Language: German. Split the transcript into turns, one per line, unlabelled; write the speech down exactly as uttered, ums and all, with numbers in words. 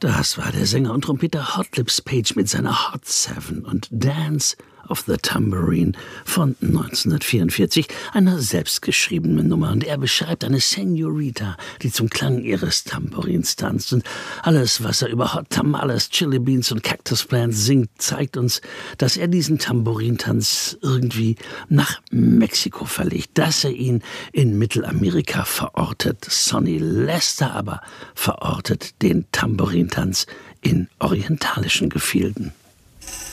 Das war der Sänger und Trompeter Hot Lips Page mit seiner Hot Seven und Dance of the Tambourine von neunzehnhundertvierundvierzig, einer selbstgeschriebenen Nummer. Und er beschreibt eine Senorita, die zum Klang ihres Tambourins tanzt. Und alles, was er über Hot Tamales, Chili Beans und Cactus Plants singt, zeigt uns, dass er diesen Tambourintanz irgendwie nach Mexiko verlegt, dass er ihn in Mittelamerika verortet. Sonny Lester aber verortet den Tambourintanz in orientalischen Gefilden.